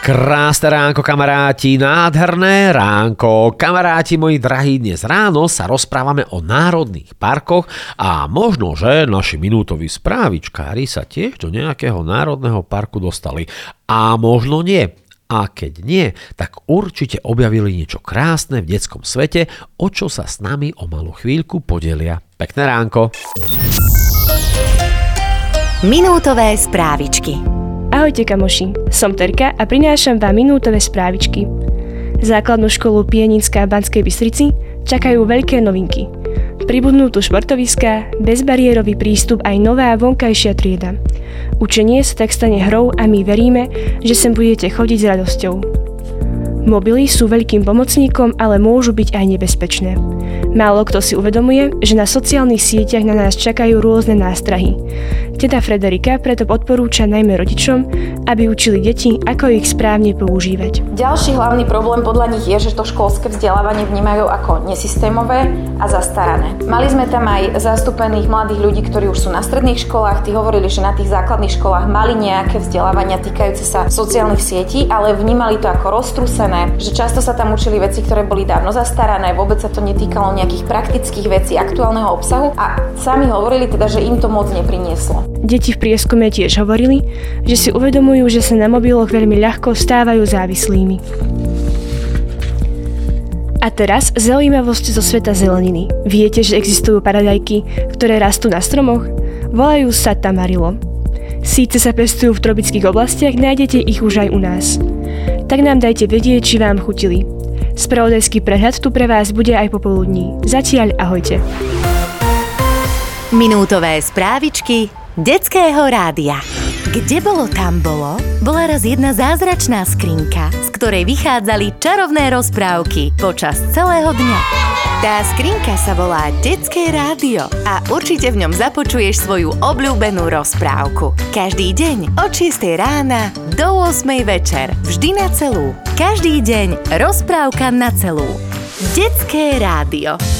Krásne ránko, kamaráti, nádherné ránko. Kamaráti moji drahí, dnes ráno sa rozprávame o národných parkoch a možno, že naši minútoví správičkári sa tiež do nejakého národného parku dostali. A možno nie. A keď nie, tak určite objavili niečo krásne v detskom svete, o čo sa s nami o malú chvíľku podelia. Pekné ránko. Minútové správičky. Ahojte kamoši, som Terka a prinášam vám minútové správičky. Základnú školu Pienická v Banskej Bystrici čakajú veľké novinky. Pribudnú tu športoviská, bezbariérový prístup aj nová vonkajšia trieda. Učenie sa tak stane hrou a my veríme, že sem budete chodiť s radosťou. Mobily sú veľkým pomocníkom, ale môžu byť aj nebezpečné. Málo kto si uvedomuje, že na sociálnych sieťach na nás čakajú rôzne nástrahy. Teta Frederika preto odporúča najmä rodičom, aby učili deti, ako ich správne používať. Ďalší hlavný problém podľa nich je, že to školské vzdelávanie vnímajú ako nesystémové a zastarané. Mali sme tam aj zastúpených mladých ľudí, ktorí už sú na stredných školách. Tí hovorili, že na tých základných školách mali nejaké vzdelávania týkajúce sa sociálnych sietí, ale vnímali to ako roztrúsené, že často sa tam učili veci, ktoré boli dávno zastarané, vôbec sa to netýkalo nejakých praktických vecí, aktuálneho obsahu a sami hovorili teda, že im to moc neprinieslo. Deti v prieskume tiež hovorili, že si uvedomujú, že sa na mobiloch veľmi ľahko stávajú závislými. A teraz zaujímavosť zo sveta zeleniny. Viete, že existujú paradajky, ktoré rastú na stromoch? Volajú sa tamarilo. Síce sa pestujú v tropických oblastiach, nájdete ich už aj u nás. Tak nám dajte vedieť, či vám chutili. Spravodajský prehľad tu pre vás bude aj popoludní. Zatiaľ ahojte. Minútové správičky Detského rádia. Kde bolo, tam bolo? Bola raz jedna zázračná skrinka, z ktorej vychádzali čarovné rozprávky počas celého dňa. Tá skrinka sa volá Detské rádio a určite v ňom započuješ svoju obľúbenú rozprávku. Každý deň od 6 rána do 8 večer. Vždy na celú. Každý deň rozprávka na celú. Detské rádio.